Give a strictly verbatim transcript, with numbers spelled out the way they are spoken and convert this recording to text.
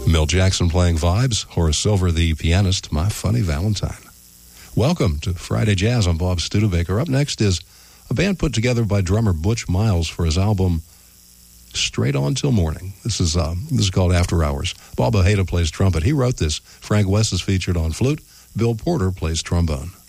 Milt Jackson playing vibes, Horace Silver, the pianist, My Funny Valentine. Welcome to Friday Jazz on Bob Studebaker. Up next is a band put together by drummer Butch Miles for his album Straight On Till Morning. This is uh, this is called After Hours. Bob Ojeda plays trumpet. He wrote this. Frank West is featured on flute. Bill Porter plays trombone.